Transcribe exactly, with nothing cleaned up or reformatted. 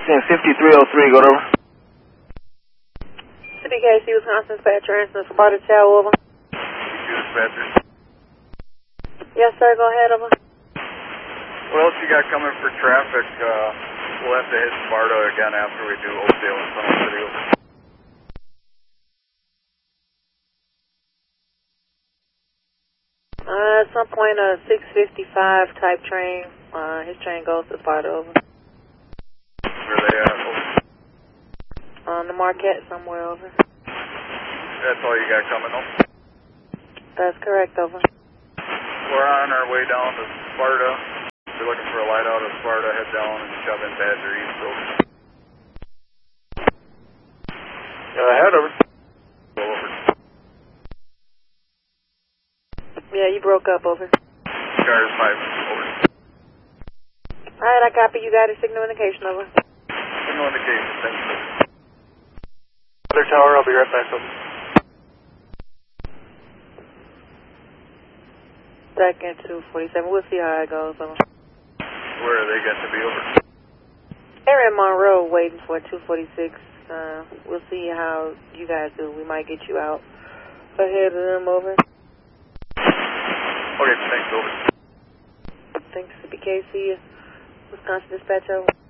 fifty-three oh three, go over. C B K C, Wisconsin dispatcher, answering Sparta Tower, over. fifty-two dispatcher. Yes, sir, go ahead, over. What else you got coming for traffic? Uh, we'll have to hit Sparta again after we do Oakdale and Tunnel City, over. Uh, at some point, a six fifty-five type train. Uh, his train goes to Sparta, over. Where are they at? Over. On the Marquette, somewhere, over. That's all you got coming, over. That's correct, over. We're on our way down to Sparta. We're looking for a light out of Sparta, head down and shove in Badger East, over. Go ahead, over. Go over. Yeah, you broke up, over. Cars five, over. Alright, I copy. You got a signal indication, over. Signal indication, thank you. Other tower, I'll be right back, over. Second, two forty-seven. We'll see how it goes, over. Where are they got to be, over? They're in Monroe waiting for two forty-six. Uh, we'll see how you guys do. We might get you out ahead of them, over. Okay, thanks, over. Thanks, C B K C, Wisconsin dispatch, over.